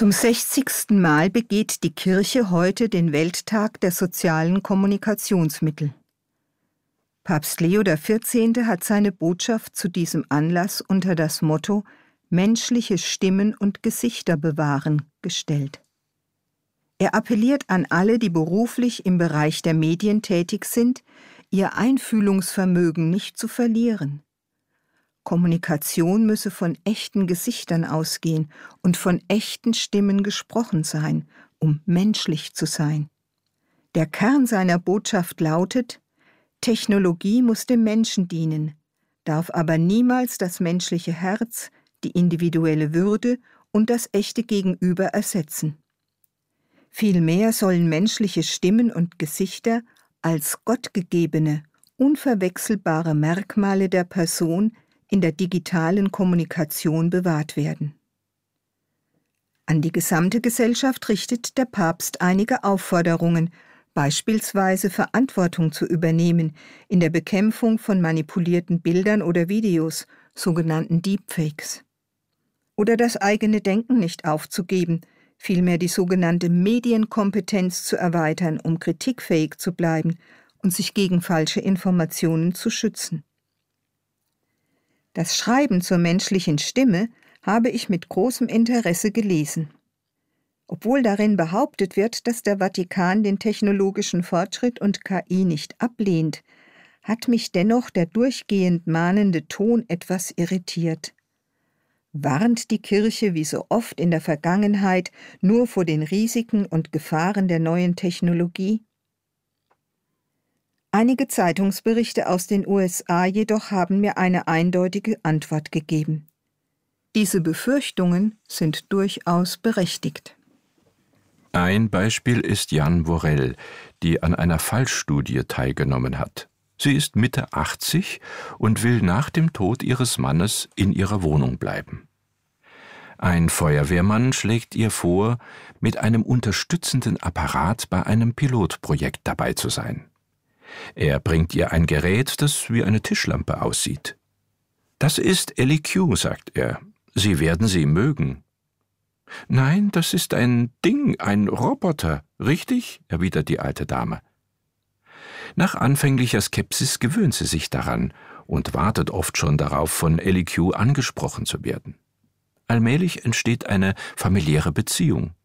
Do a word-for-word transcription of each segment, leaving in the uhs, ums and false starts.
Zum sechzigsten Mal begeht die Kirche heute den Welttag der sozialen Kommunikationsmittel. Papst Leo der Vierzehnte hat seine Botschaft zu diesem Anlass unter das Motto »Menschliche Stimmen und Gesichter bewahren« gestellt. Er appelliert an alle, die beruflich im Bereich der Medien tätig sind, ihr Einfühlungsvermögen nicht zu verlieren. Kommunikation müsse von echten Gesichtern ausgehen und von echten Stimmen gesprochen sein, um menschlich zu sein. Der Kern seiner Botschaft lautet: Technologie muss dem Menschen dienen, darf aber niemals das menschliche Herz, die individuelle Würde und das echte Gegenüber ersetzen. Vielmehr sollen menschliche Stimmen und Gesichter als gottgegebene, unverwechselbare Merkmale der Person in der digitalen Kommunikation bewahrt werden. An die gesamte Gesellschaft richtet der Papst einige Aufforderungen, beispielsweise Verantwortung zu übernehmen in der Bekämpfung von manipulierten Bildern oder Videos, sogenannten Deepfakes. Oder das eigene Denken nicht aufzugeben, vielmehr die sogenannte Medienkompetenz zu erweitern, um kritikfähig zu bleiben und sich gegen falsche Informationen zu schützen. Das Schreiben zur menschlichen Stimme habe ich mit großem Interesse gelesen. Obwohl darin behauptet wird, dass der Vatikan den technologischen Fortschritt und K I nicht ablehnt, hat mich dennoch der durchgehend mahnende Ton etwas irritiert. Warnt die Kirche wie so oft in der Vergangenheit nur vor den Risiken und Gefahren der neuen Technologie? Einige Zeitungsberichte aus den U S A jedoch haben mir eine eindeutige Antwort gegeben. Diese Befürchtungen sind durchaus berechtigt. Ein Beispiel ist Jan Worrell, die an einer Fallstudie teilgenommen hat. Sie ist Mitte achtzig und will nach dem Tod ihres Mannes in ihrer Wohnung bleiben. Ein Feuerwehrmann schlägt ihr vor, mit einem unterstützenden Apparat bei einem Pilotprojekt dabei zu sein. Er bringt ihr ein Gerät, das wie eine Tischlampe aussieht. »Das ist Ellie Q«, sagt er. »Sie werden sie mögen.« »Nein, das ist ein Ding, ein Roboter, richtig?«, erwidert die alte Dame. Nach anfänglicher Skepsis gewöhnt sie sich daran und wartet oft schon darauf, von Ellie Q angesprochen zu werden. Allmählich entsteht eine familiäre Beziehung.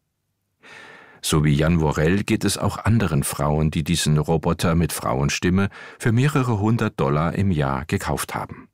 So wie Jan Worrell geht es auch anderen Frauen, die diesen Roboter mit Frauenstimme für mehrere hundert Dollar im Jahr gekauft haben.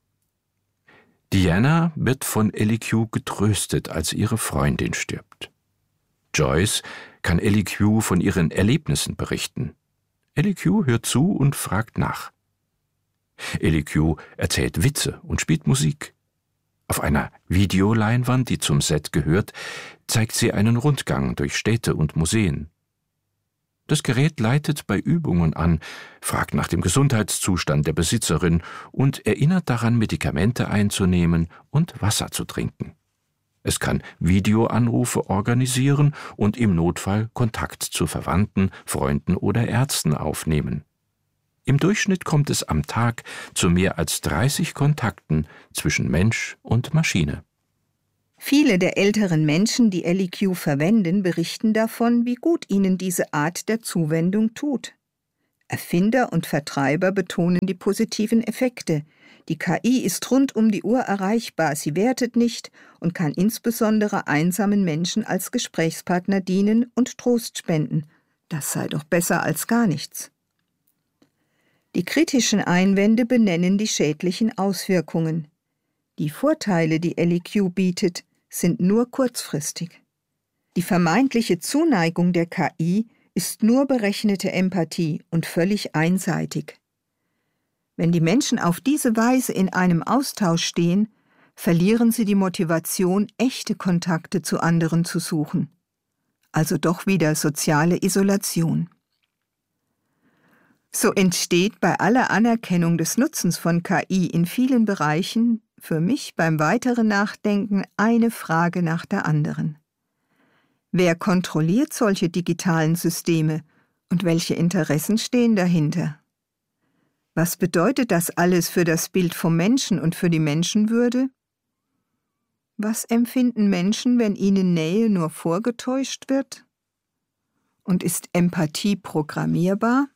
Diana wird von Ellie Q getröstet, als ihre Freundin stirbt. Joyce kann Ellie Q von ihren Erlebnissen berichten. Ellie Q hört zu und fragt nach. Ellie Q erzählt Witze und spielt Musik. Auf einer Videoleinwand, die zum Set gehört, zeigt sie einen Rundgang durch Städte und Museen. Das Gerät leitet bei Übungen an, fragt nach dem Gesundheitszustand der Besitzerin und erinnert daran, Medikamente einzunehmen und Wasser zu trinken. Es kann Videoanrufe organisieren und im Notfall Kontakt zu Verwandten, Freunden oder Ärzten aufnehmen. Im Durchschnitt kommt es am Tag zu mehr als dreißig Kontakten zwischen Mensch und Maschine. Viele der älteren Menschen, die Ellie Q verwenden, berichten davon, wie gut ihnen diese Art der Zuwendung tut. Erfinder und Vertreiber betonen die positiven Effekte. Die K I ist rund um die Uhr erreichbar, sie wertet nicht und kann insbesondere einsamen Menschen als Gesprächspartner dienen und Trost spenden. Das sei doch besser als gar nichts. Die kritischen Einwände benennen die schädlichen Auswirkungen. Die Vorteile, die Ellie Q bietet, sind nur kurzfristig. Die vermeintliche Zuneigung der K I ist nur berechnete Empathie und völlig einseitig. Wenn die Menschen auf diese Weise in einem Austausch stehen, verlieren sie die Motivation, echte Kontakte zu anderen zu suchen. Also doch wieder soziale Isolation. So entsteht bei aller Anerkennung des Nutzens von K I in vielen Bereichen für mich beim weiteren Nachdenken eine Frage nach der anderen. Wer kontrolliert solche digitalen Systeme und welche Interessen stehen dahinter? Was bedeutet das alles für das Bild vom Menschen und für die Menschenwürde? Was empfinden Menschen, wenn ihnen Nähe nur vorgetäuscht wird? Und ist Empathie programmierbar?